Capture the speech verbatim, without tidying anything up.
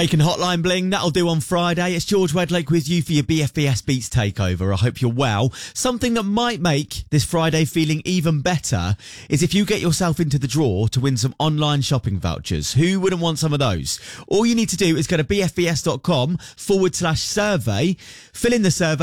Taking Hotline Bling, that'll do on Friday. It's George Wedlake with you for your B F B S Beats takeover. I hope you're well. Something that might make this Friday feeling even better is if you get yourself into the draw to win some online shopping vouchers. Who wouldn't want some of those? All you need to do is go to bfbs.com forward slash survey, fill in the survey,